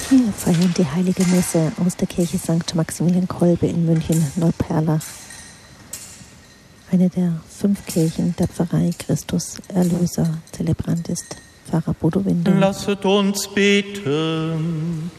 Wir feiern die Heilige Messe aus der Kirche St. Maximilian Kolbe in München-Neuperlach. Eine der 5 Kirchen der Pfarrei Christus Erlöser. Zelebrant ist Pfarrer Bodo Windel. Lasset uns beten.